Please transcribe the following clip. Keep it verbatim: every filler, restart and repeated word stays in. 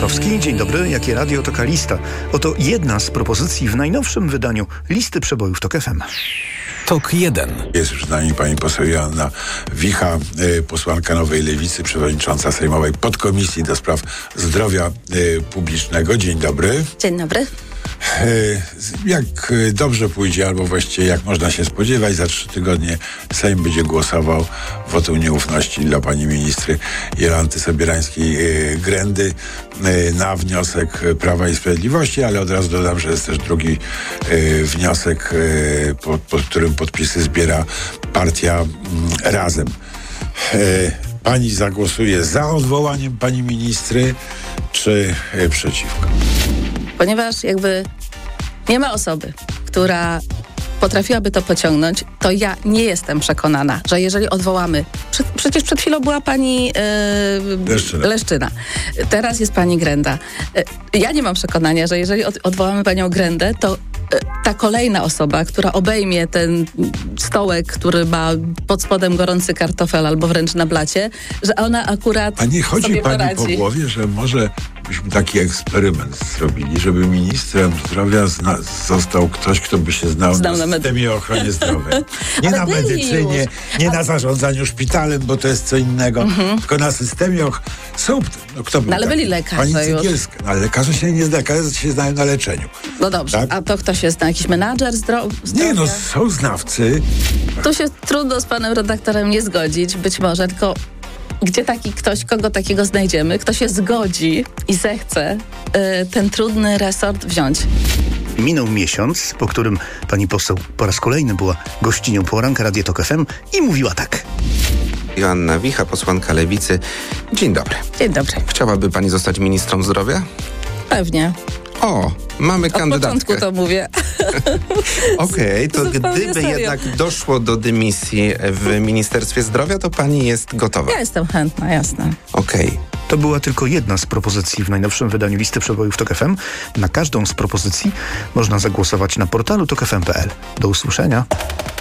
Olszewski. Dzień dobry. Jakie radio, taka lista. Oto jedna z propozycji w najnowszym wydaniu listy przebojów TOK F M. TOK jeden. Jest już z nami pani poseł Joanna Wicha, y, posłanka Nowej Lewicy, przewodnicząca sejmowej podkomisji do spraw zdrowia y, publicznego. Dzień dobry. Dzień dobry. Y, jak y, dobrze pójdzie, albo właściwie jak można się spodziewać, za trzy tygodnie Sejm będzie głosował wotum nieufności dla pani ministry Jolanty Sobierańskiej-Grendy y, na wniosek Prawa i Sprawiedliwości, ale od razu dodam, że jest też drugi y, wniosek, y, pod, pod którym podpisy zbiera partia y, Razem. Y, pani zagłosuje za odwołaniem pani ministry, czy y, przeciwko? Ponieważ jakby nie ma osoby, która potrafiłaby to pociągnąć, to ja nie jestem przekonana, że jeżeli odwołamy... Przed, przecież przed chwilą była pani yy, Leszczyna. Leszczyna. Teraz jest pani Grenda. Yy, ja nie mam przekonania, że jeżeli od, odwołamy panią Grendę, to yy, ta kolejna osoba, która obejmie ten stołek, który ma pod spodem gorący kartofel albo wręcz na blacie, że ona akurat A nie chodzi sobie pani poradzi. po głowie, że może byśmy taki eksperyment zrobili, żeby ministrem zdrowia zna- został ktoś, kto by się znał, Znał na na systemie ochrony zdrowia. Nie Ale na byli medycynie, już. nie A- na zarządzaniu szpitalem, bo to jest co innego, Mhm. tylko na systemie och- są, no kto był No, ale taki? byli lekarze Pani już. Cygielska. No, ale lekarze się nie, lekarze się znają na leczeniu. No dobrze, Tak? a to kto się zna? Jakiś menadżer zdro- zdrowia? Nie no, są znawcy. Tu się trudno z panem redaktorem nie zgodzić, być może, tylko gdzie taki ktoś, kogo takiego znajdziemy, kto się zgodzi i zechce y, ten trudny resort wziąć. Minął miesiąc, po którym pani poseł po raz kolejny była gościnią poranka Radia TOK F M i mówiła tak. Joanna Wicha, posłanka Lewicy. Dzień dobry. Dzień dobry. Chciałaby pani zostać ministrą zdrowia? Pewnie. O, mamy Od kandydatkę. początku to mówię. Okej, to Zupełnie gdyby serio. jednak doszło do dymisji w Ministerstwie Zdrowia, to pani jest gotowa. Ja jestem chętna, jasne. Okej. To była tylko jedna z propozycji w najnowszym wydaniu listy przebojów TOK F M. Na każdą z propozycji można zagłosować na portalu tok f m kropka p l. Do usłyszenia.